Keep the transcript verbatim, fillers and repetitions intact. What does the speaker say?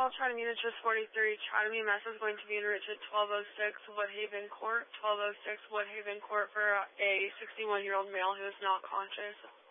Call try to meet at just forty-three. Try to meet message going to be enriched at twelve oh six Woodhaven Court. twelve oh six Woodhaven Court for a sixty-one-year-old male who is not conscious.